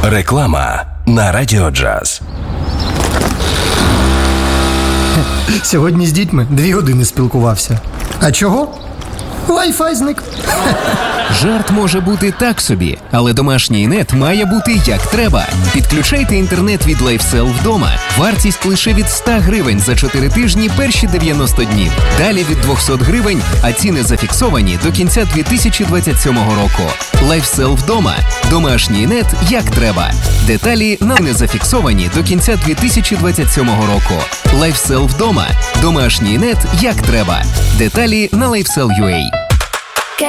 Реклама на Радіо Джаз. Сьогодні з дітьми 2 години спілкувався. А чого? Wi-Fi зник. Жарт може бути так собі, але домашній нет має бути як треба. Підключайте інтернет від LifeCell вдома. Вартість лише від 100 гривень за 4 тижні перші 90 днів. Далі від 200 гривень, а ціни зафіксовані до кінця 2027 року. LifeCell вдома. Домашній нет як треба. Деталі не зафіксовані до кінця 2027 року. LifeCell вдома. Домашній нет як треба. Деталі на LifeCell.ua.